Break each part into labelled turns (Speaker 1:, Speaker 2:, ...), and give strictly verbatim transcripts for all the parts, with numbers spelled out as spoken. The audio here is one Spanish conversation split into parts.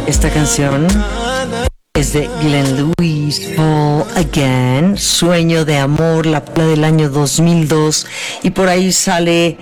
Speaker 1: Esta canción es de Glenn Lewis, Fall Again, Sueño de Amor, la película del año dos mil dos, y por ahí sale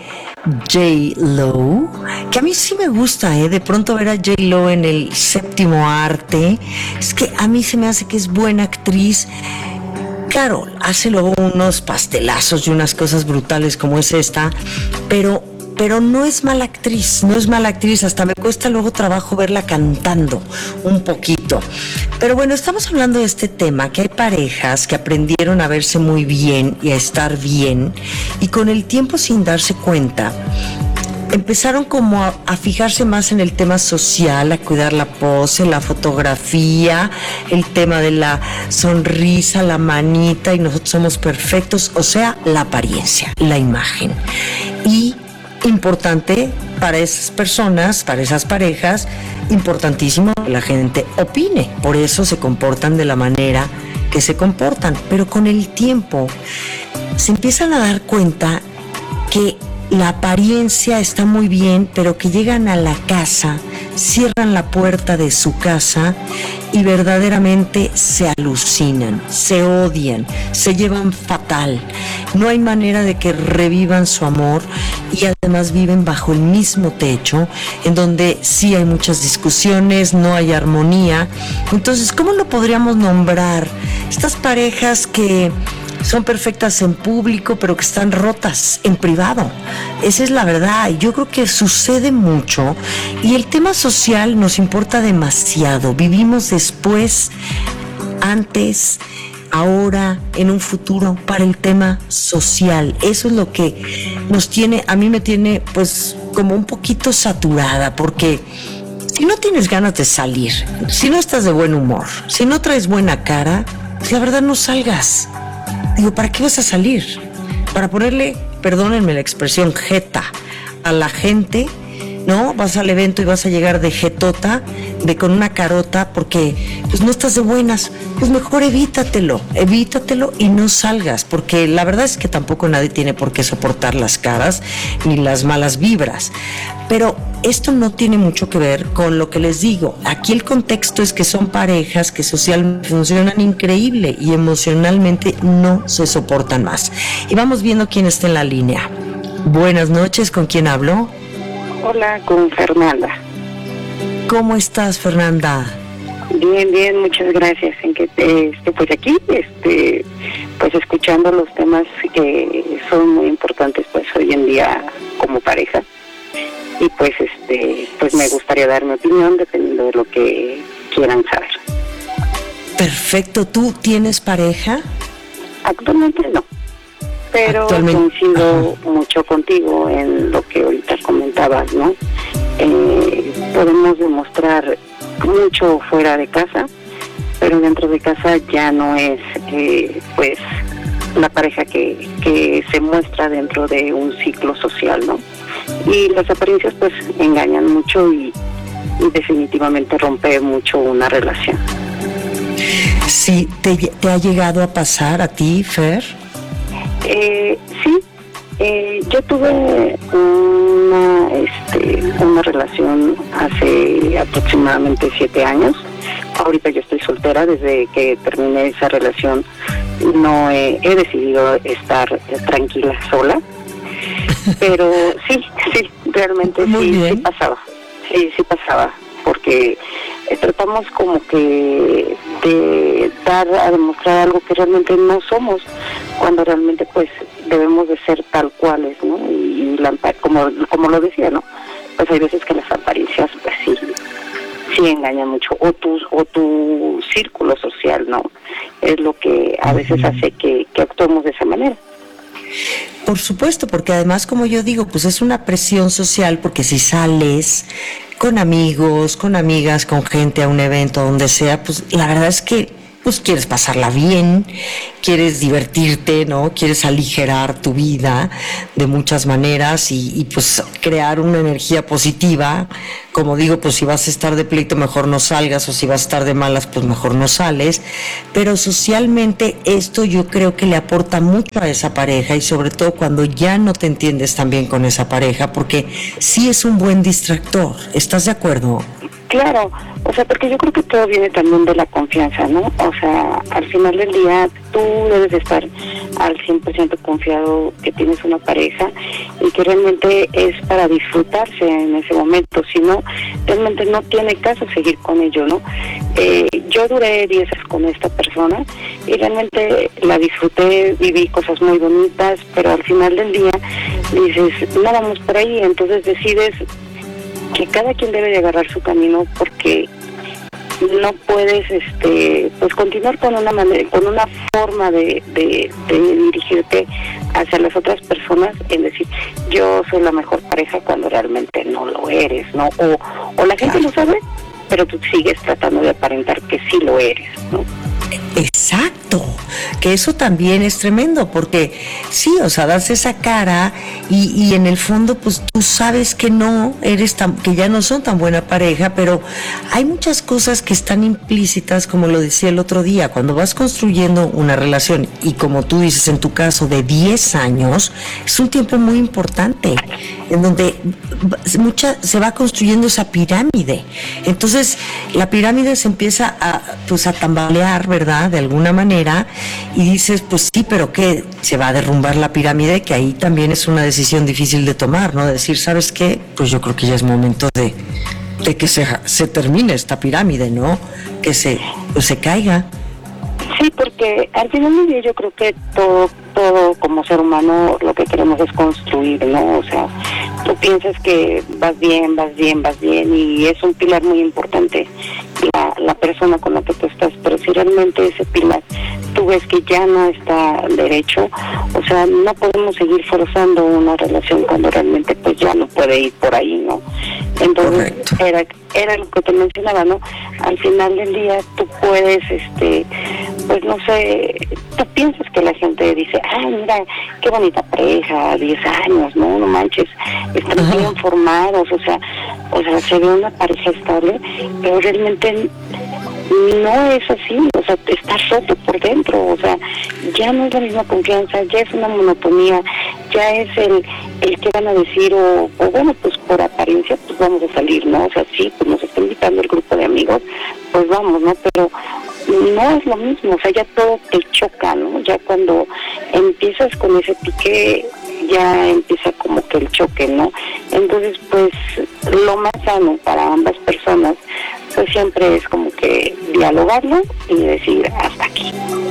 Speaker 1: J-Lo, que a mí sí me gusta, ¿eh? De pronto ver a J-Lo en el séptimo arte, es que a mí se me hace que es buena actriz. Claro, hace luego unos pastelazos y unas cosas brutales como es esta, pero... pero no es mala actriz, no es mala actriz, hasta me cuesta luego trabajo verla cantando un poquito. Pero bueno, estamos hablando de este tema, que hay parejas que aprendieron a verse muy bien y a estar bien, y con el tiempo, sin darse cuenta, empezaron como a, a fijarse más en el tema social, a cuidar la pose, la fotografía, el tema de la sonrisa, la manita, y nosotros somos perfectos, o sea, la apariencia, la imagen. Y importante para esas personas, para esas parejas, importantísimo que la gente opine, por eso se comportan de la manera que se comportan, pero con el tiempo se empiezan a dar cuenta que la apariencia está muy bien, pero que llegan a la casa, cierran la puerta de su casa y verdaderamente se alucinan, se odian, se llevan fatal. No hay manera de que revivan su amor y además viven bajo el mismo techo, en donde sí hay muchas discusiones, no hay armonía. Entonces, ¿cómo lo podríamos nombrar? Estas parejas que son perfectas en público, pero que están rotas en privado. Esa es la verdad. Yo creo que sucede mucho y el tema social nos importa demasiado. Vivimos después, antes, ahora, en un futuro, para el tema social. Eso es lo que nos tiene, a mí me tiene pues como un poquito saturada, porque si no tienes ganas de salir, si no estás de buen humor, si no traes buena cara, pues la verdad no salgas. Digo, ¿para qué vas a salir? Para ponerle, perdónenme la expresión, jeta a la gente, ¿no? Vas al evento y vas a llegar de jetota, de con una carota, porque pues no estás de buenas. Pues mejor evítatelo, evítatelo y no salgas, porque la verdad es que tampoco nadie tiene por qué soportar las caras ni las malas vibras. Pero esto no tiene mucho que ver con lo que les digo. Aquí el contexto es que son parejas que socialmente funcionan increíble y emocionalmente no se soportan más. Y vamos viendo quién está en la línea. Buenas noches, ¿con quién hablo?
Speaker 2: Hola, con Fernanda.
Speaker 1: ¿Cómo estás, Fernanda?
Speaker 2: Bien, bien, muchas gracias. En que este, pues aquí, este, pues escuchando los temas que son muy importantes, pues hoy en día como pareja. Y pues, este, pues me gustaría dar mi opinión dependiendo de lo que quieran saber.
Speaker 1: Perfecto. ¿Tú tienes pareja?
Speaker 2: Actualmente no. Pero
Speaker 1: Actualmente,
Speaker 2: coincido
Speaker 1: ajá.
Speaker 2: mucho contigo en lo que ahorita comentabas, ¿no? Eh, podemos demostrar mucho fuera de casa, pero dentro de casa ya no es, eh, pues, la pareja que, que se muestra dentro de un ciclo social, ¿no? Y las apariencias, pues, engañan mucho y, y definitivamente rompe mucho una relación.
Speaker 1: Sí, ¿te, te ha llegado a pasar a ti, Fer?
Speaker 2: Eh, sí, eh, yo tuve una, este, una relación hace aproximadamente siete años. Ahorita yo estoy soltera. Desde que terminé esa relación no he, he decidido estar tranquila sola, pero sí, sí, realmente
Speaker 1: Muy
Speaker 2: sí,
Speaker 1: bien.
Speaker 2: sí pasaba, sí, sí pasaba, porque eh, tratamos como que de dar a demostrar algo que realmente no somos, cuando realmente pues debemos de ser tal cuales, ¿no? Y, y la, como como lo decía, ¿no? Pues hay veces que las apariencias pues sí sí engañan mucho, o tu o tu círculo social, ¿no? Es lo que a veces hace que, que actuemos de esa manera.
Speaker 1: Por supuesto, porque además, como yo digo, pues es una presión social, porque si sales con amigos, con amigas, con gente a un evento, donde sea, pues la verdad es que pues quieres pasarla bien, quieres divertirte, ¿no? Quieres aligerar tu vida de muchas maneras y, y pues crear una energía positiva. Como digo, pues si vas a estar de pleito, mejor no salgas, o si vas a estar de malas, pues mejor no sales. Pero socialmente esto yo creo que le aporta mucho a esa pareja, y sobre todo cuando ya no te entiendes tan bien con esa pareja, porque sí es un buen distractor. ¿Estás de acuerdo?
Speaker 2: Claro, o sea, porque yo creo que todo viene también de la confianza, ¿no? O sea, al final del día tú debes de estar al cien por ciento confiado que tienes una pareja y que realmente es para disfrutarse en ese momento, si no, realmente no tiene caso seguir con ello, ¿no? Eh, yo duré diez años con esta persona y realmente la disfruté, viví cosas muy bonitas, pero al final del día dices, no vamos por ahí, entonces decides que cada quien debe de agarrar su camino porque no puedes este pues continuar con una manera, con una forma de, de, de dirigirte hacia las otras personas en decir yo soy la mejor pareja cuando realmente no lo eres, ¿no? O, o la gente lo sabe, pero tú sigues tratando de aparentar que sí lo eres, ¿no?
Speaker 1: Exacto, que eso también es tremendo, porque sí, o sea, das esa cara y, y en el fondo pues tú sabes que no eres tan, que ya no son tan buena pareja, pero hay muchas cosas que están implícitas, como lo decía el otro día, cuando vas construyendo una relación y como tú dices en tu caso de diez años, es un tiempo muy importante en donde mucha se va construyendo esa pirámide. Entonces la pirámide se empieza a pues a tambalear, ¿verdad? De alguna manera, y dices, pues sí, pero ¿qué? Se va a derrumbar la pirámide, que ahí también es una decisión difícil de tomar, ¿no? De decir, ¿sabes qué? Pues yo creo que ya es momento de, de que se, se termine esta pirámide, ¿no? Que se, pues se caiga.
Speaker 2: Sí, porque al final del día yo creo que todo, todo como ser humano lo que queremos es construir, ¿no? O sea, tú piensas que vas bien, vas bien, vas bien y es un pilar muy importante la, la persona con la que tú estás, pero si realmente ese pilar tú ves que ya no está derecho, o sea, no podemos seguir forzando una relación cuando realmente pues ya no puede ir por ahí, ¿no? Entonces era era lo que te mencionaba, ¿no? Al final del día tú puedes, este, pues no sé, tú piensas que la gente dice, ay, mira, qué bonita pareja, diez años, no, no manches, están uh-huh. bien formados, o sea, o sea, se ve una pareja estable, pero realmente no es así, o sea, estás roto por dentro, o sea, ya no es la misma confianza, ya es una monotonía, ya es el, el que van a decir, o, o bueno, pues por apariencia, pues vamos a salir, ¿no? O sea, sí, pues nos está invitando el grupo de amigos, pues vamos, ¿no? Pero no es lo mismo, o sea, ya todo te choca, ¿no? Ya cuando empiezas con ese pique, ya empieza como que el choque, ¿no? Entonces, pues, lo más sano para ambas personas, pues siempre es como que dialogarlo y decir hasta aquí.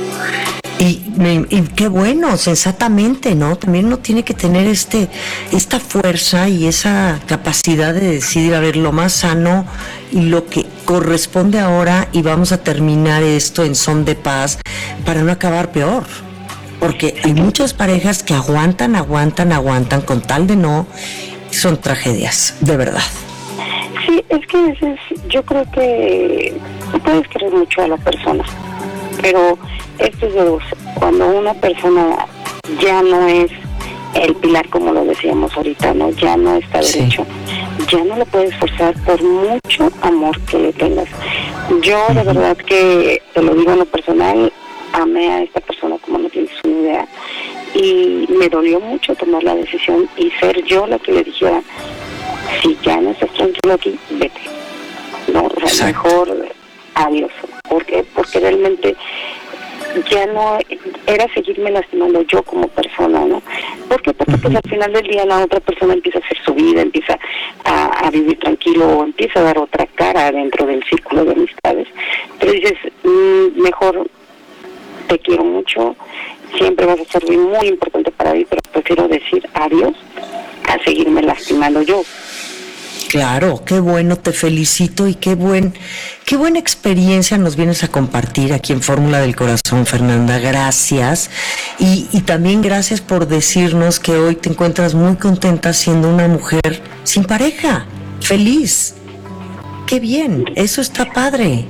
Speaker 1: Y, y qué bueno, sensatamente, ¿no? También uno tiene que tener este esta fuerza y esa capacidad de decidir, a ver, lo más sano y lo que corresponde ahora, y vamos a terminar esto en son de paz para no acabar peor. Porque hay muchas parejas que aguantan, aguantan, aguantan con tal de no, son tragedias, de verdad.
Speaker 2: Sí, es que a veces yo creo que tú puedes querer mucho a la persona, pero esto es de dos. Cuando una persona ya no es el pilar, como lo decíamos ahorita, no, ya no está derecho, sí. Ya no lo puedes forzar por mucho amor que le tengas. Yo de uh-huh. verdad que te lo digo en lo personal, amé a esta persona como no tienes una idea, y me dolió mucho tomar la decisión y ser yo la que le dijera, si ya no estás tranquilo aquí, vete. No, o sea, mejor adiós. ¿Por qué? Porque realmente ya no era seguirme lastimando yo como persona, ¿no? ¿Por qué? Porque pues al final del día la otra persona empieza a hacer su vida, empieza a, a vivir tranquilo, o empieza a dar otra cara dentro del círculo de amistades. Pero dices, mmm, mejor te quiero mucho, siempre vas a ser muy importante para mí, pero prefiero decir adiós a seguirme lastimando yo.
Speaker 1: Claro, qué bueno, te felicito y qué buen, qué buena experiencia nos vienes a compartir aquí en Fórmula del Corazón, Fernanda. Gracias. Y, y también gracias por decirnos que hoy te encuentras muy contenta siendo una mujer sin pareja, feliz. Qué bien, eso está padre.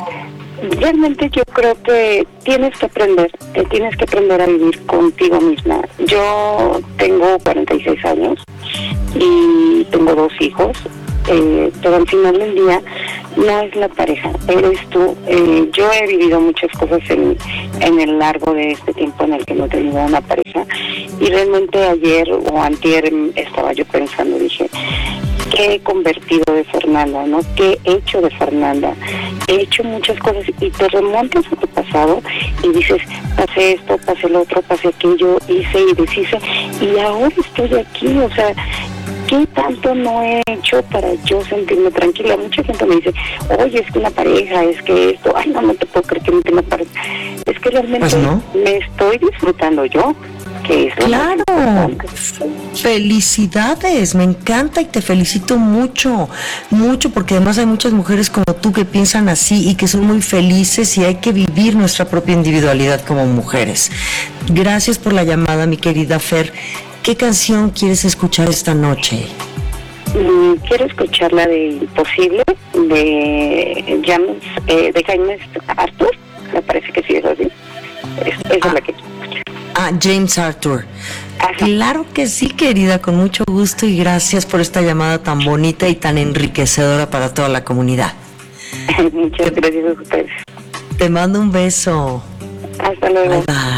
Speaker 2: Realmente yo creo que tienes que aprender, eh, tienes que aprender a vivir contigo misma. Yo tengo cuarenta y seis años y tengo dos hijos eh, pero al final del día no es la pareja, eres tú. Eh, yo he vivido muchas cosas en, en el largo de este tiempo en el que no he tenido una pareja, y realmente ayer o antier estaba yo pensando, dije, ¿qué he convertido de Fernanda, no? ¿Qué he hecho de Fernanda? He hecho muchas cosas, y te remontas a tu pasado y dices, pasé esto, pasé lo otro, pasé aquello, hice y deshice, y ahora estoy aquí. O sea, ¿qué tanto no he hecho para yo sentirme tranquila? Mucha gente me dice, oye, es que una pareja, es que esto, ay, no, no te puedo creer que no tenga pareja. Es que realmente
Speaker 1: pues no.
Speaker 2: me estoy disfrutando yo. Que es
Speaker 1: claro, felicidades, me encanta y te felicito mucho, mucho, porque además hay muchas mujeres como tú que piensan así y que son muy felices, y hay que vivir nuestra propia individualidad como mujeres. Gracias por la llamada, mi querida Fer. ¿Qué canción quieres escuchar esta noche?
Speaker 2: Mm, quiero escuchar la de Imposible, de James, eh, de James Arthur, me parece que sí es así. Es, esa ah. es la que quiero escuchar.
Speaker 1: Ah, James Arthur. Ajá. Claro que sí, querida, con mucho gusto, y gracias por esta llamada tan bonita y tan enriquecedora para toda la comunidad.
Speaker 2: Muchas gracias a ustedes.
Speaker 1: Te mando un beso.
Speaker 2: Hasta luego.
Speaker 1: Bye, bye.